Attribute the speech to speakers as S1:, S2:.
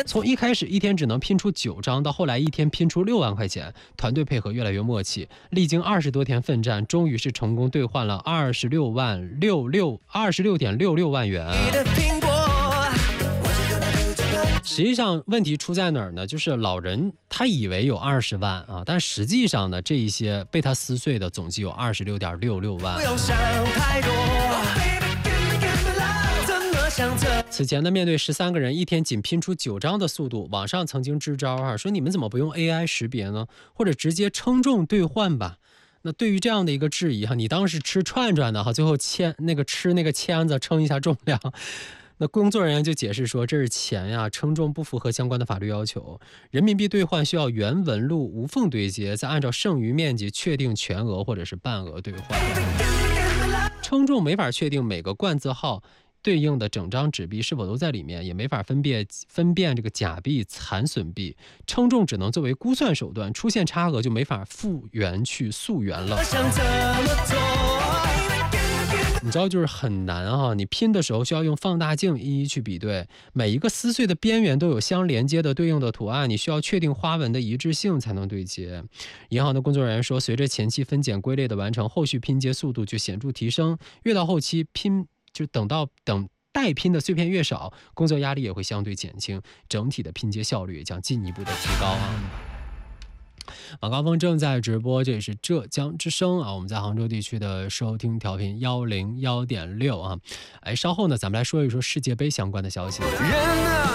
S1: 从一开始一天只能拼出9张，到后来一天拼出6万块钱，团队配合越来越默契，历经20多天奋战，终于是成功兑换了26.66万元。实际上问题出在哪儿呢？就是老人他以为有20万啊，但实际上呢，这一些被他撕碎的总计有26.66万。不用想太多。此前呢，面对13个人一天仅拼出9张的速度，网上曾经支招啊，说你们怎么不用 AI 识别呢？或者直接称重兑换吧。那对于这样的一个质疑哈，你当时吃串串的哈，最后吃那个签子称一下重量。那工作人员就解释说，这是钱呀，称重不符合相关的法律要求。人民币兑换需要原纹路无缝对接，再按照剩余面积确定全额或者是半额兑换。称重没法确定每个冠字号对应的整张纸币是否都在里面，也没法分辨这个假币、残损币。称重只能作为估算手段，出现差额就没法复原去溯源了。你知道就是很难啊，你拼的时候需要用放大镜一一去比对，每一个撕碎的边缘都有相连接的对应的图案，你需要确定花纹的一致性才能对接。银行的工作人员说，随着前期分拣归类的完成，后续拼接速度就显著提升，越到后期等待拼的碎片越少，工作压力也会相对减轻，整体的拼接效率也将进一步的提高啊。晚高峰正在直播，这里是浙江之声啊，我们在杭州地区的收听调频101.6啊。稍后呢，咱们来说一说世界杯相关的消息。